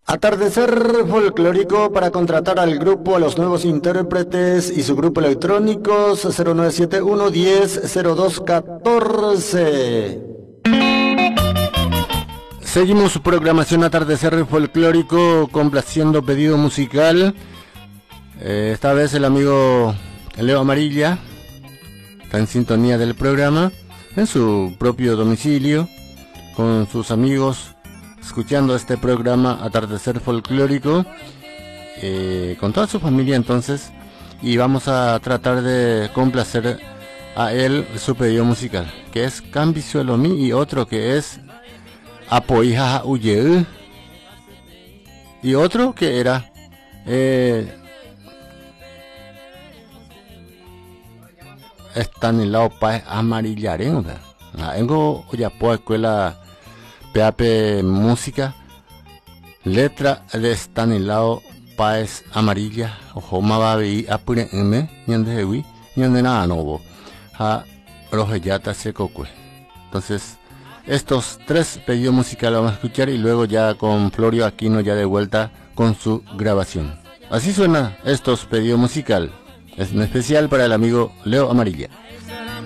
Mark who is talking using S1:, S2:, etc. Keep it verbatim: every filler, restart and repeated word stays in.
S1: Atardecer folclórico para contratar al grupo, a los nuevos intérpretes y su grupo electrónicos cero nueve siete uno diez cero dos catorce. Seguimos su programación Atardecer folclórico complaciendo pedido musical. Eh, esta vez el amigo Leo Amarilla está en sintonía del programa en su propio domicilio con sus amigos, escuchando este programa Atardecer folclórico eh, con toda su familia entonces, y vamos a tratar de complacer a él su pedido musical, que es Cambisuelo Mi, y otro que es Apoija Uye, y otro que era eh, Estanislao Páez Amarillaren. Vengo ya por escuela P A P Música, letra de Estanislao Páez Amarilla, ojo mababi apure me ñande hewi ñande nada novo a rojellata secocue. Entonces estos tres pedidos musicales vamos a escuchar y luego ya con Florio Aquino ya de vuelta con su grabación. Así suena estos pedidos musical, es en especial para el amigo Leo Amarilla.